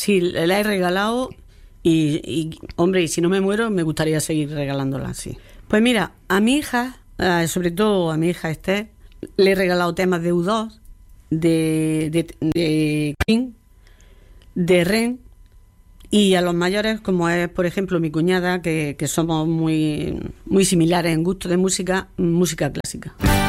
Sí, la he regalado hombre, y si no me muero, me gustaría seguir regalándola, sí. Pues mira, a mi hija, sobre todo a mi hija Esther, le he regalado temas de U2, de Queen, de Ren, y a los mayores, como es, por ejemplo, mi cuñada, que somos muy, muy similares en gusto de música clásica.